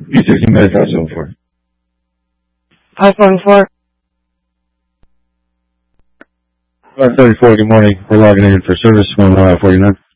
U-60 Med 574. 544. 534, good morning. We're logging in for service 149.